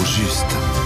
juste.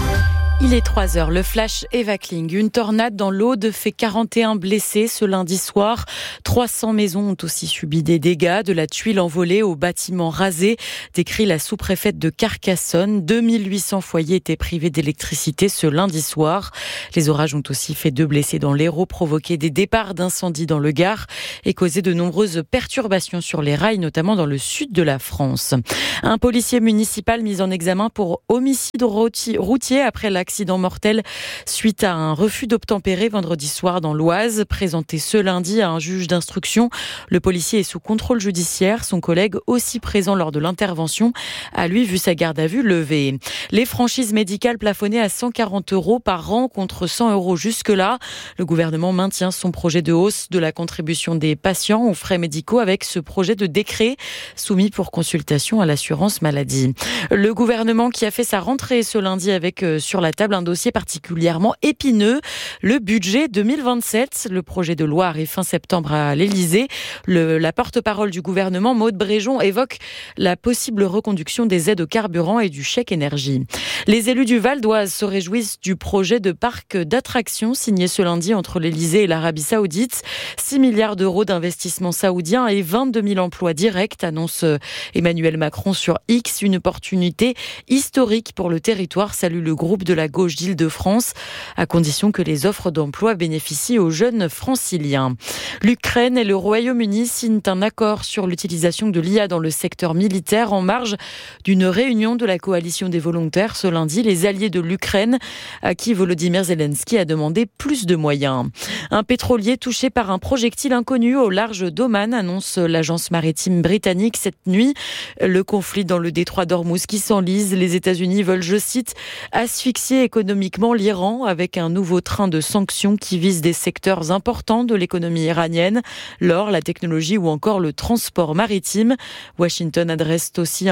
Il est 3h, le flash Evacling. Une tornade dans l'Aude fait 41 blessés ce lundi soir. 300 maisons ont aussi subi des dégâts, de la tuile envolée aux bâtiments rasés, décrit la sous-préfète de Carcassonne. 2800 foyers étaient privés d'électricité ce lundi soir. Les orages ont aussi fait 2 blessés dans l'Hérault, provoqué des départs d'incendies dans le Gard et causé de nombreuses perturbations sur les rails, notamment dans le sud de la France. Un policier municipal mis en examen pour homicide routier après l'accident mortel suite à un refus d'obtempérer vendredi soir dans l'Oise, présenté ce lundi à un juge d'instruction. Le policier est sous contrôle judiciaire. Son collègue, aussi présent lors de l'intervention, a lui vu sa garde à vue levée. Les franchises médicales plafonnées à 140 € par an contre 100 € jusque-là. Le gouvernement maintient son projet de hausse de la contribution des patients aux frais médicaux avec ce projet de décret soumis pour consultation à l'assurance maladie. Le gouvernement qui a fait sa rentrée ce lundi avec sur la table un dossier particulièrement épineux, le budget 2027. Le projet de loi arrive fin septembre à l'Élysée. La porte-parole du gouvernement, Maude Bréjon, évoque la possible reconduction des aides au carburant et du chèque énergie. Les élus du Val d'Oise se réjouissent du projet de parc d'attractions signé ce lundi entre l'Élysée et l'Arabie Saoudite. 6 milliards d'euros d'investissement saoudien et 22 000 emplois directs, annonce Emmanuel Macron sur X. Une opportunité historique pour le territoire, salue le groupe de la gauche d'Île-de-France, à condition que les offres d'emploi bénéficient aux jeunes franciliens. L'Ukraine et le Royaume-Uni signent un accord sur l'utilisation de l'IA dans le secteur militaire en marge d'une réunion de la coalition des volontaires ce lundi. Les alliés de l'Ukraine, à qui Volodymyr Zelensky a demandé plus de moyens. Un pétrolier touché par un projectile inconnu au large d'Oman, annonce l'agence maritime britannique cette nuit. Le conflit dans le détroit d'Ormuz qui s'enlise. Les États-Unis veulent, je cite, asphyxier économiquement l'Iran avec un nouveau train de sanctions qui vise des secteurs importants de l'économie iranienne, l'or, la technologie ou encore le transport maritime. Washington adresse aussi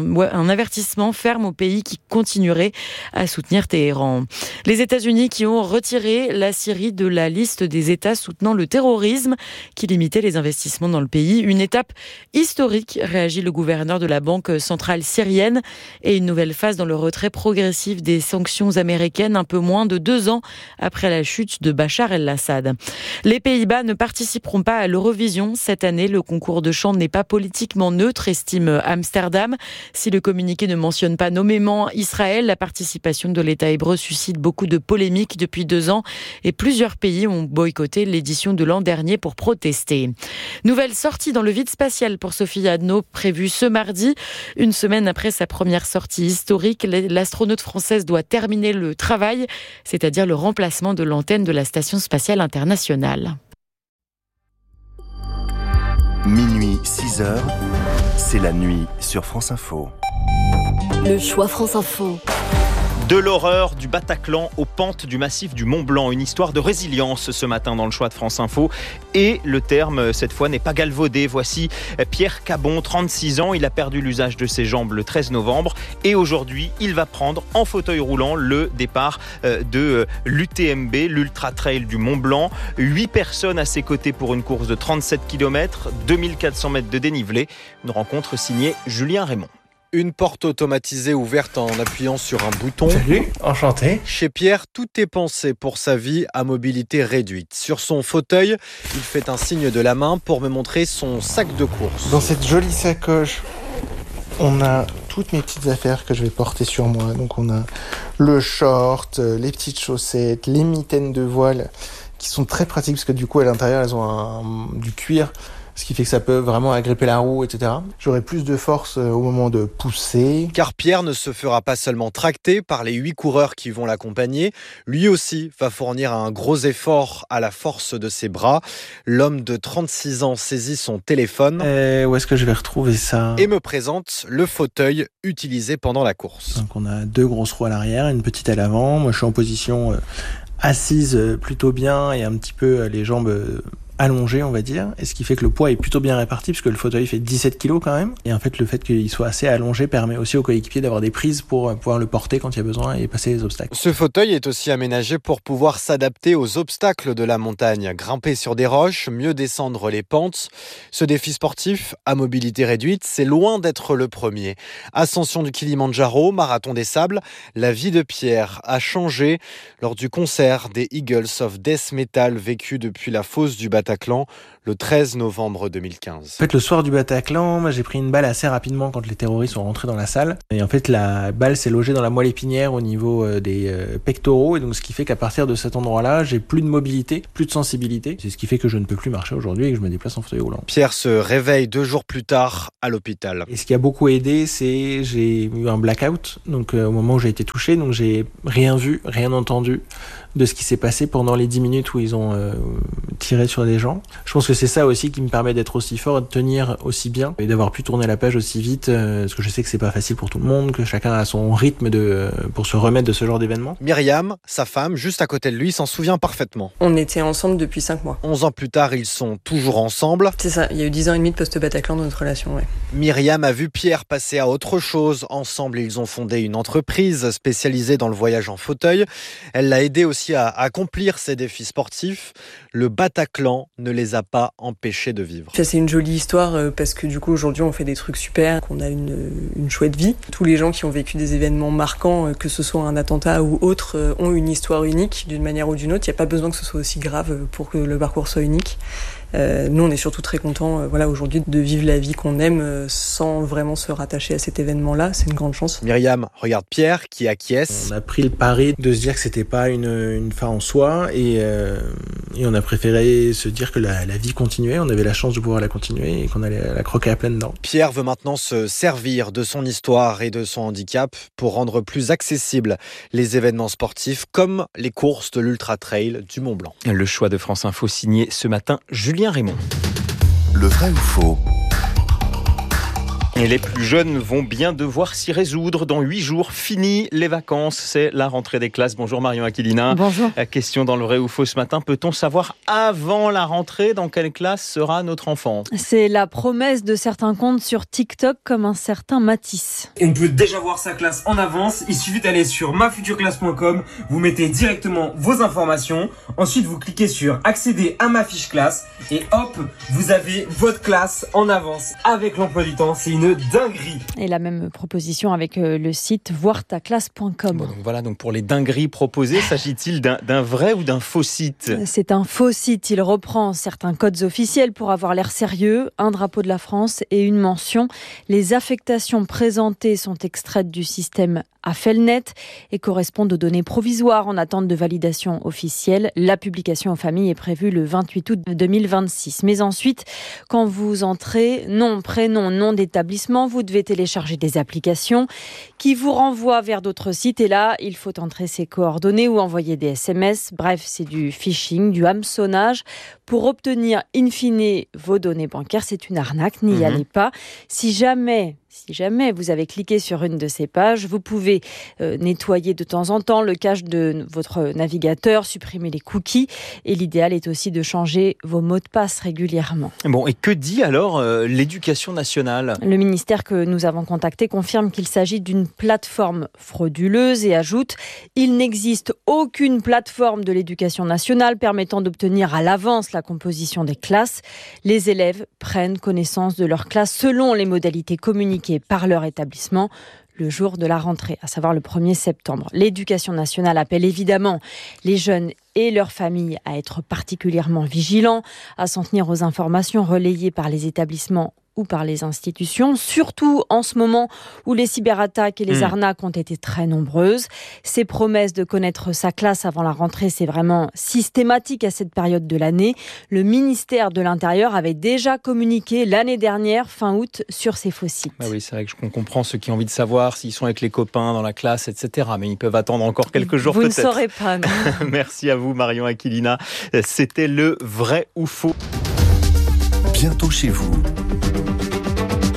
un avertissement ferme aux pays qui continueraient à soutenir Téhéran. Les États-Unis qui ont retiré la Syrie de la liste des États soutenant le terrorisme qui limitait les investissements dans le pays. Une étape historique, réagit le gouverneur de la Banque centrale syrienne, et une nouvelle phase dans le retrait progressif des sanctions américaines un peu moins de 2 ans après la chute de Bachar el-Assad. Les Pays-Bas ne participeront pas à l'Eurovision cette année. Le concours de chant n'est pas politiquement neutre, estime Amsterdam. Si le communiqué ne mentionne pas nommément Israël, la participation de l'État hébreu suscite beaucoup de polémiques depuis 2 ans et plusieurs pays ont boycotté l'édition de l'an dernier pour protester. Nouvelle sortie dans le vide spatial pour Sophie Adno, prévue ce mardi. Une semaine après sa première sortie historique, l'astronaute française doit terminer le travail, c'est-à-dire le remplacement de l'antenne de la Station spatiale internationale. Minuit, 6h, c'est la nuit sur France Info. Le choix France Info. De l'horreur du Bataclan aux pentes du massif du Mont Blanc. Une histoire de résilience ce matin dans le choix de France Info. Et le terme, cette fois, n'est pas galvaudé. Voici Pierre Cabon, 36 ans. Il a perdu l'usage de ses jambes le 13 novembre. Et aujourd'hui, il va prendre en fauteuil roulant le départ de l'UTMB, l'Ultra Trail du Mont Blanc. 8 personnes à ses côtés pour une course de 37 km, 2400 mètres de dénivelé. Une rencontre signée Julien Raymond. Une porte automatisée ouverte en appuyant sur un bouton. Salut, enchanté. Chez Pierre, tout est pensé pour sa vie à mobilité réduite. Sur son fauteuil, il fait un signe de la main pour me montrer son sac de course. Dans cette jolie sacoche, on a toutes mes petites affaires que je vais porter sur moi. Donc on a le short, les petites chaussettes, les mitaines de voile qui sont très pratiques parce que du coup à l'intérieur elles ont du cuir. Ce qui fait que ça peut vraiment agripper la roue, etc. J'aurai plus de force au moment de pousser. Car Pierre ne se fera pas seulement tracter par les 8 coureurs qui vont l'accompagner. Lui aussi va fournir un gros effort à la force de ses bras. L'homme de 36 ans saisit son téléphone. Où est-ce que je vais retrouver ça ? Et me présente le fauteuil utilisé pendant la course. Donc on a 2 grosses roues à l'arrière, une petite à l'avant. Moi je suis en position assise plutôt bien et un petit peu les jambes allongé, on va dire, et ce qui fait que le poids est plutôt bien réparti, puisque le fauteuil fait 17 kilos quand même. Et en fait, le fait qu'il soit assez allongé permet aussi aux coéquipiers d'avoir des prises pour pouvoir le porter quand il y a besoin et passer les obstacles. Ce fauteuil est aussi aménagé pour pouvoir s'adapter aux obstacles de la montagne. Grimper sur des roches, mieux descendre les pentes. Ce défi sportif, à mobilité réduite, c'est loin d'être le premier. Ascension du Kilimandjaro, marathon des sables, la vie de Pierre a changé lors du concert des Eagles of Death Metal vécu depuis la fosse du Bataclan le 13 novembre 2015. En fait, le soir du Bataclan, moi, j'ai pris une balle assez rapidement quand les terroristes sont rentrés dans la salle. Et en fait, la balle s'est logée dans la moelle épinière au niveau des pectoraux. Et donc, ce qui fait qu'à partir de cet endroit-là, j'ai plus de mobilité, plus de sensibilité. C'est ce qui fait que je ne peux plus marcher aujourd'hui et que je me déplace en fauteuil roulant. Pierre se réveille 2 jours plus tard à l'hôpital. Et ce qui a beaucoup aidé, c'est j'ai eu un blackout. Donc, au moment où j'ai été touché, donc j'ai rien vu, rien entendu de ce qui s'est passé pendant les 10 minutes où ils ont tiré sur des gens. Je pense que c'est ça aussi qui me permet d'être aussi fort, de tenir aussi bien et d'avoir pu tourner la page aussi vite, parce que je sais que c'est pas facile pour tout le monde, que chacun a son rythme pour se remettre de ce genre d'événement. Myriam, sa femme, juste à côté de lui, s'en souvient parfaitement. On était ensemble depuis 5 mois. 11 ans plus tard, ils sont toujours ensemble. C'est ça, il y a eu 10 ans et demi de post-Bataclan dans notre relation, ouais. Myriam a vu Pierre passer à autre chose. Ensemble, ils ont fondé une entreprise spécialisée dans le voyage en fauteuil. Elle l'a aidé aussi à accomplir ses défis sportifs. Le Bataclan ne les a pas empêchés de vivre. Ça, c'est une jolie histoire parce que du coup, aujourd'hui, on fait des trucs super, qu'on a une chouette vie. Tous les gens qui ont vécu des événements marquants, que ce soit un attentat ou autre, ont une histoire unique d'une manière ou d'une autre. Il n'y a pas besoin que ce soit aussi grave pour que le parcours soit unique. Nous, on est surtout très contents aujourd'hui de vivre la vie qu'on aime sans vraiment se rattacher à cet événement-là. C'est une grande chance. Myriam regarde Pierre qui acquiesce. On a pris le pari de se dire que c'était pas une fin en soi et on a préféré se dire que la vie continuait. On avait la chance de pouvoir la continuer et qu'on allait la croquer à pleines dents. Pierre veut maintenant se servir de son histoire et de son handicap pour rendre plus accessibles les événements sportifs comme les courses de l'Ultra Trail du Mont Blanc. Le choix de France Info signé ce matin Julien Raymond. Le vrai ou faux ? Et les plus jeunes vont bien devoir s'y résoudre. Dans 8 jours, fini les vacances, c'est la rentrée des classes. Bonjour Marion Aquilina. Bonjour. Question dans le vrai ou faux ce matin. Peut-on savoir avant la rentrée dans quelle classe sera notre enfant ? C'est la promesse de certains comptes sur TikTok comme un certain Matisse. On peut déjà voir sa classe en avance. Il suffit d'aller sur mafutureclasse.com. Vous mettez directement vos informations. Ensuite, vous cliquez sur accéder à ma fiche classe. Et hop, vous avez votre classe en avance avec l'emploi du temps. C'est une dinguerie. Et la même proposition avec le site voirtaclasse.com. Bon, donc voilà, donc pour les dingueries proposées, s'agit-il d'un vrai ou d'un faux site ? C'est un faux site. Il reprend certains codes officiels pour avoir l'air sérieux, un drapeau de la France et une mention. Les affectations présentées sont extraites du système Affelnet et correspondent aux données provisoires en attente de validation officielle. La publication aux familles est prévue le 28 août 2026. Mais ensuite, quand vous entrez nom, prénom, nom d'établissement, vous devez télécharger des applications qui vous renvoient vers d'autres sites. Et là, il faut entrer ses coordonnées ou envoyer des SMS. Bref, c'est du phishing, du hameçonnage pour obtenir in fine vos données bancaires. C'est une arnaque, n'y allez pas. Si jamais vous avez cliqué sur une de ces pages, vous pouvez nettoyer de temps en temps le cache de votre navigateur, supprimer les cookies. Et l'idéal est aussi de changer vos mots de passe régulièrement. Bon, et que dit alors l'Éducation nationale ? Le ministère que nous avons contacté confirme qu'il s'agit d'une plateforme frauduleuse et ajoute « Il n'existe aucune plateforme de l'Éducation nationale permettant d'obtenir à l'avance la composition des classes. Les élèves prennent connaissance de leur classe selon les modalités communiquées par leur établissement le jour de la rentrée, à savoir le 1er septembre. L'Éducation nationale appelle évidemment les jeunes et leurs familles à être particulièrement vigilants, à s'en tenir aux informations relayées par les établissements ou par les institutions, surtout en ce moment où les cyberattaques et les arnaques ont été très nombreuses. Ces promesses de connaître sa classe avant la rentrée, c'est vraiment systématique à cette période de l'année. Le ministère de l'Intérieur avait déjà communiqué l'année dernière, fin août, sur ces faux sites. Ah oui, c'est vrai qu'on comprend ceux qui ont envie de savoir s'ils sont avec les copains dans la classe, etc. Mais ils peuvent attendre encore quelques jours peut-être. Vous ne saurez pas, non. Merci à vous Marion Aquilina. C'était le vrai ou faux. Bientôt chez vous.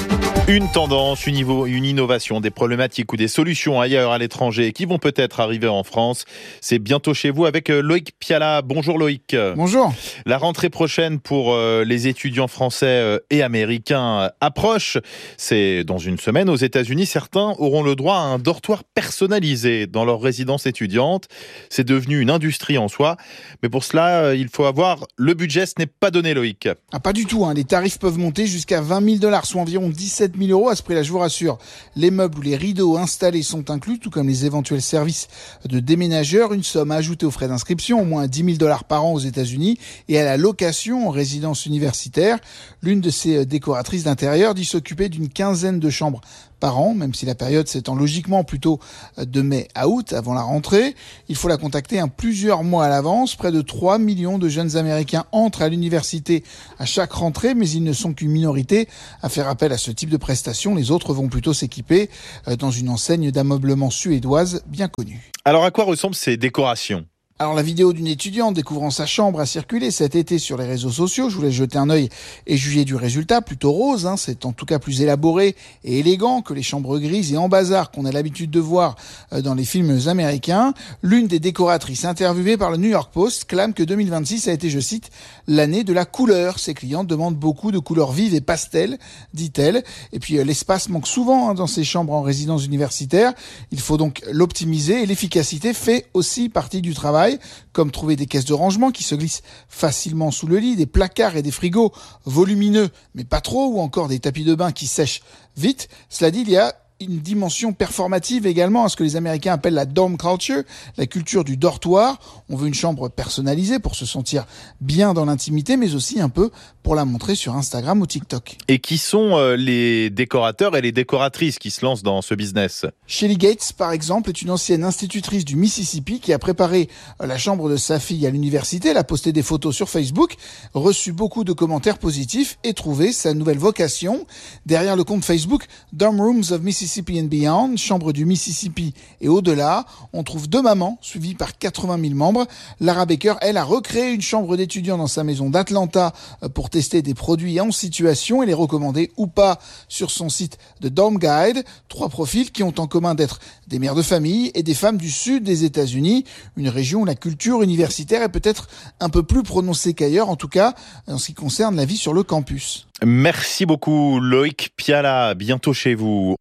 Une tendance, une innovation, des problématiques ou des solutions ailleurs à l'étranger qui vont peut-être arriver en France. C'est bientôt chez vous avec Loïc Piala. Bonjour Loïc. Bonjour. La rentrée prochaine pour les étudiants français et américains approche. C'est dans une semaine. Aux États-Unis, certains auront le droit à un dortoir personnalisé dans leur résidence étudiante. C'est devenu une industrie en soi. Mais pour cela, il faut avoir le budget. Ce n'est pas donné, Loïc. Pas du tout. Les tarifs peuvent monter jusqu'à $20 000, soit environ 17 000 €. À ce prix-là, je vous rassure, les meubles ou les rideaux installés sont inclus, tout comme les éventuels services de déménageurs. Une somme ajoutée aux frais d'inscription, au moins $10 000 par an aux États-Unis, et à la location en résidence universitaire. L'une de ces décoratrices d'intérieur dit s'occuper d'une quinzaine de chambres par an, même si la période s'étend logiquement plutôt de mai à août, avant la rentrée. Il faut la contacter plusieurs mois à l'avance. Près de 3 millions de jeunes Américains entrent à l'université à chaque rentrée, mais ils ne sont qu'une minorité à faire appel à ce type de prestations. Les autres vont plutôt s'équiper dans une enseigne d'ameublement suédoise bien connue. Alors à quoi ressemblent ces décorations ? Alors la vidéo d'une étudiante découvrant sa chambre a circulé cet été sur les réseaux sociaux. Je vous laisse jeter un œil et juger du résultat, plutôt rose. C'est en tout cas plus élaboré et élégant que les chambres grises et en bazar qu'on a l'habitude de voir dans les films américains. L'une des décoratrices interviewées par le New York Post clame que 2026 a été, je cite, l'année de la couleur. Ses clientes demandent beaucoup de couleurs vives et pastel, dit-elle. Et puis l'espace manque souvent dans ces chambres en résidence universitaire. Il faut donc l'optimiser et l'efficacité fait aussi partie du travail, comme trouver des caisses de rangement qui se glissent facilement sous le lit, des placards et des frigos volumineux mais pas trop, ou encore des tapis de bain qui sèchent vite. Cela dit, il y a une dimension performative également à ce que les Américains appellent la dorm culture, la culture du dortoir. On veut une chambre personnalisée pour se sentir bien dans l'intimité, mais aussi un peu pour la montrer sur Instagram ou TikTok. Et qui sont les décorateurs et les décoratrices qui se lancent dans ce business ? Shelley Gates, par exemple, est une ancienne institutrice du Mississippi qui a préparé la chambre de sa fille à l'université. Elle a posté des photos sur Facebook, reçu beaucoup de commentaires positifs et trouvé sa nouvelle vocation. Derrière le compte Facebook Dorm Rooms of Mississippi and Beyond, chambre du Mississippi et au-delà, on trouve 2 mamans suivies par 80 000 membres. Lara Baker, elle, a recréé une chambre d'étudiant dans sa maison d'Atlanta pour tester des produits en situation et les recommander ou pas sur son site de Dorm Guide. 3 profils qui ont en commun d'être des mères de famille et des femmes du sud des États-Unis, une région où la culture universitaire est peut-être un peu plus prononcée qu'ailleurs, en tout cas en ce qui concerne la vie sur le campus. Merci beaucoup Loïc Piala, bientôt chez vous.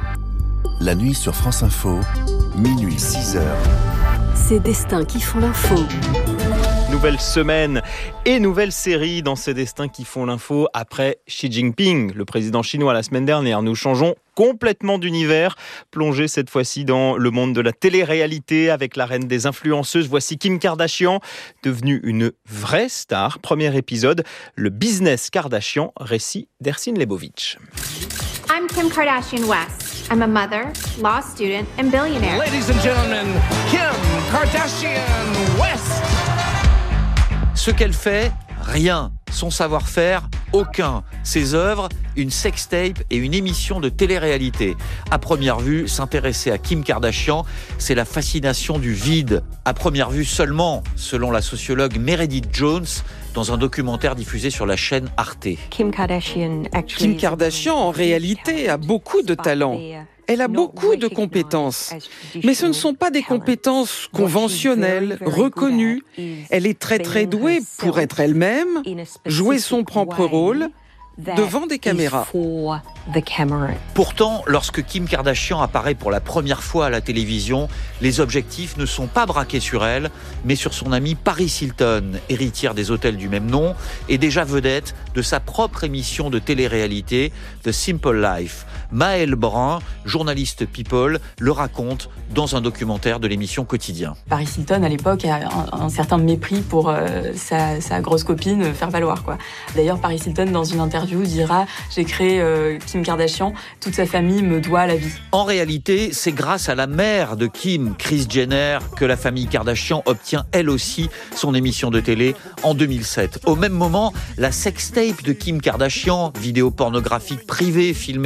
La nuit sur France Info, minuit 6h. Ces destins qui font l'info. Nouvelle semaine et nouvelle série dans ces destins qui font l'info après Xi Jinping, le président chinois la semaine dernière. Nous changeons complètement d'univers, plongé cette fois-ci dans le monde de la télé-réalité avec la reine des influenceuses. Voici Kim Kardashian, devenue une vraie star. Premier épisode, le business Kardashian, récit d'Ercine Lebovitch. I'm Kim Kardashian-West. I'm a mother, law student, and billionaire. Ladies and gentlemen, Kim Kardashian-West. Ce qu'elle fait, rien. Son savoir-faire, aucun. Ses œuvres, une sextape et une émission de télé-réalité. À première vue, s'intéresser à Kim Kardashian, c'est la fascination du vide. À première vue seulement, selon la sociologue Meredith Jones, dans un documentaire diffusé sur la chaîne Arte. Kim Kardashian, en réalité, a beaucoup de talent. Elle a beaucoup de compétences, mais ce ne sont pas des compétences conventionnelles, reconnues. Elle est très très douée pour être elle-même, jouer son propre rôle devant des caméras. Pourtant, lorsque Kim Kardashian apparaît pour la première fois à la télévision, les objectifs ne sont pas braqués sur elle, mais sur son amie Paris Hilton, héritière des hôtels du même nom et déjà vedette de sa propre émission de télé-réalité, The Simple Life. Maëlle Brun, journaliste People, le raconte dans un documentaire de l'émission Quotidien. Paris Hilton, à l'époque, a un certain mépris pour sa grosse copine faire valoir, quoi. D'ailleurs, Paris Hilton, dans une interview, dira « J'ai créé Kim Kardashian, toute sa famille me doit la vie ». En réalité, c'est grâce à la mère de Kim, Kris Jenner, que la famille Kardashian obtient elle aussi son émission de télé en 2007. Au même moment, la sextape de Kim Kardashian, vidéo pornographique privée filmée en 2007,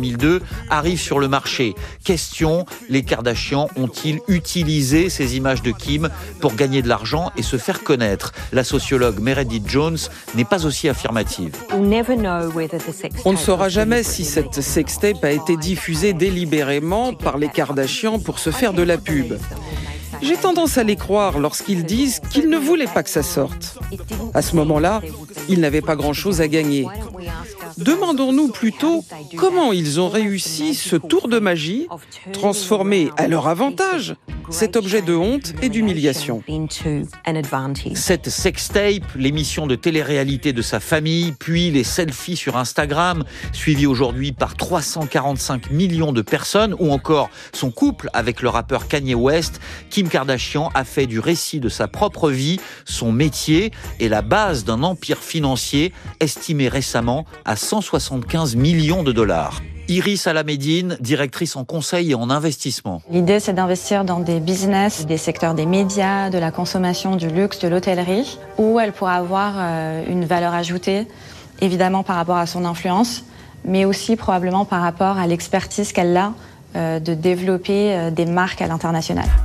2002, arrive sur le marché. Question, les Kardashian ont-ils utilisé ces images de Kim pour gagner de l'argent et se faire connaître? La sociologue Meredith Jones n'est pas aussi affirmative. On ne saura jamais si cette sextape a été diffusée délibérément par les Kardashian pour se faire de la pub. J'ai tendance à les croire lorsqu'ils disent qu'ils ne voulaient pas que ça sorte. À ce moment-là, ils n'avaient pas grand-chose à gagner. Demandons-nous plutôt comment ils ont réussi ce tour de magie, transformer à leur avantage cet objet de honte et d'humiliation. Cette sextape, l'émission de télé-réalité de sa famille, puis les selfies sur Instagram, suivis aujourd'hui par 345 millions de personnes, ou encore son couple avec le rappeur Kanye West, Kim Kardashian a fait du récit de sa propre vie son métier et la base d'un empire financier estimé récemment à 175 millions de dollars. Iris Alamedine, directrice en conseil et en investissement. L'idée, c'est d'investir dans des business, des secteurs des médias, de la consommation, du luxe, de l'hôtellerie, où elle pourra avoir une valeur ajoutée, évidemment par rapport à son influence, mais aussi probablement par rapport à l'expertise qu'elle a de développer des marques à l'international.